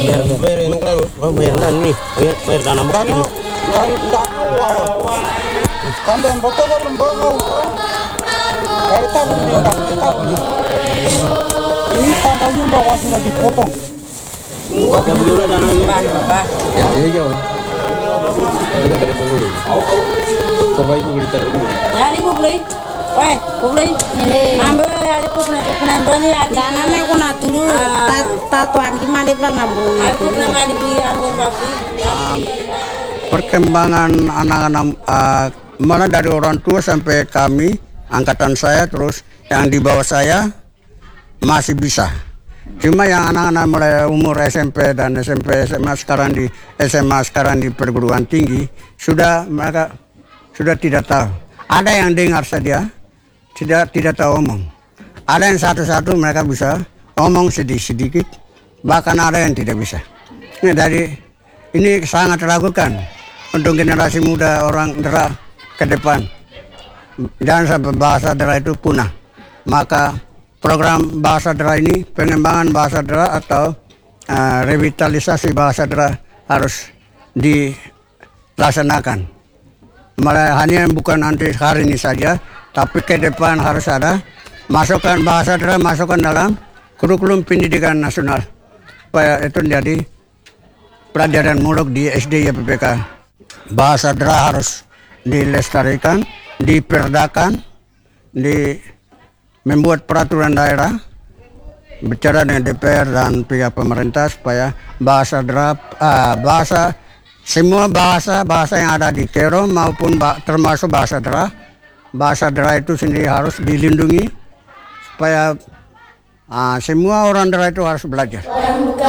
bayar nih, bayar tanam kali. Kandang betul lembaga. Kita ini tanahnya bawa sudah dipotong. Pakai beli udah tanamnya. Ya, ini jauh. Coba itu berita dulu. Jadi kubli, weh kubli, ambil ada kubli beli ada. Danane ko na tulu tatuan di mana pernah bu. Aku nama di aku babi. Perkembangan anak-anak mana dari orang tua sampai kami angkatan saya terus yang di bawah saya masih bisa. Cuma yang anak-anak mulai umur SMP dan SMP SMA sekarang di SMA sekarang di perguruan tinggi mereka sudah tidak tahu. Ada yang dengar saja, tidak tahu omong. Ada yang satu-satu mereka bisa omong sedikit, bahkan ada yang tidak bisa. Ini ini sangat ragukan untuk generasi muda orang Dera ke depan. Jangan sampai bahasa Dera itu punah. Maka program bahasa Dera ini, pengembangan bahasa Dera atau revitalisasi bahasa Dera harus dilaksanakan. Hanya bukan nanti hari ini saja, tapi ke depan harus ada masukkan bahasa Dera, masukkan dalam kurikulum pendidikan nasional. Supaya itu menjadi pelajaran muluk di SD YPPK. Bahasa Dera harus dilestarikan, diperdakan, membuat peraturan daerah, bicara dengan DPR dan pihak pemerintah supaya bahasa Dera, semua bahasa yang ada di Kero maupun termasuk bahasa Dera itu sendiri harus dilindungi supaya semua orang Dera itu harus belajar.